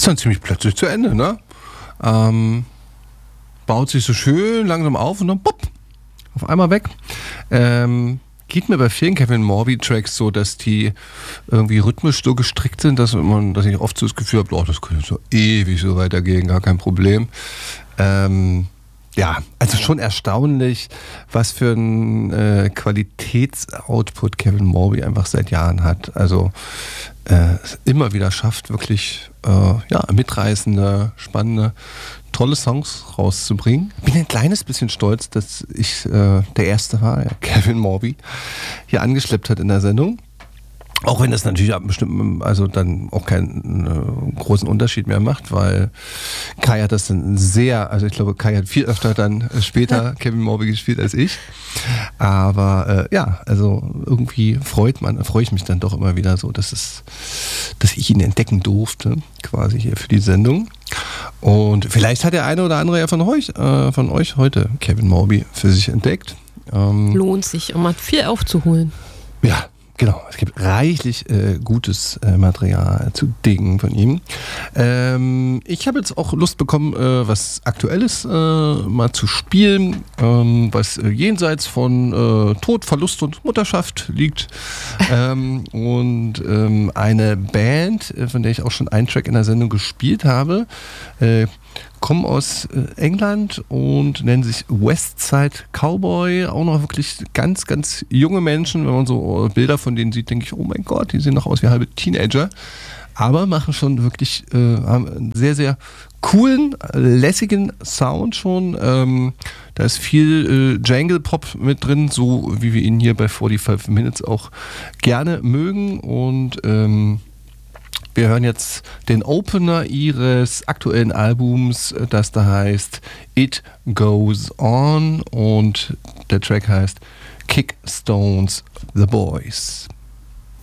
dann ziemlich plötzlich zu Ende, ne? Baut sich so schön langsam auf und dann pop, auf einmal weg. Geht mir bei vielen Kevin Morby-Tracks so, dass die irgendwie rhythmisch so gestrickt sind, dass ich oft so das Gefühl habe, das könnte so ewig so weitergehen, gar kein Problem. Ja, also schon erstaunlich, was für ein Qualitätsoutput Kevin Morby einfach seit Jahren hat. Also immer wieder schafft, wirklich mitreißende, spannende, tolle Songs rauszubringen. Bin ein kleines bisschen stolz, dass ich der Erste war, Kevin Morby, hier angeschleppt hat in der Sendung. Auch wenn das natürlich ab bestimmten, also dann auch keinen großen Unterschied mehr macht, weil Kai hat das dann ich glaube, Kai hat viel öfter dann später Kevin Morby gespielt als ich. Aber also irgendwie freue ich mich dann doch immer wieder so, dass ich ihn entdecken durfte, quasi hier für die Sendung. Und vielleicht hat der eine oder andere ja von euch heute Kevin Morby für sich entdeckt. Lohnt sich, um mal viel aufzuholen. Ja. Genau, es gibt reichlich gutes Material zu dingen von ihm. Ich habe jetzt auch Lust bekommen, was Aktuelles mal zu spielen, was jenseits von Tod, Verlust und Mutterschaft liegt. Und eine Band, von der ich auch schon einen Track in der Sendung gespielt habe, kommen aus England und nennen sich Westside Cowboy. Auch noch wirklich ganz, ganz junge Menschen. Wenn man so Bilder von denen sieht, denke ich, oh mein Gott, die sehen noch aus wie halbe Teenager. Aber machen schon wirklich haben einen sehr, sehr coolen, lässigen Sound schon. Da ist viel Jangle-Pop mit drin, so wie wir ihn hier bei 45 Minutes auch gerne mögen. Und wir hören jetzt den Opener ihres aktuellen Albums, das da heißt It Goes On, und der Track heißt Kick Stones The Boys.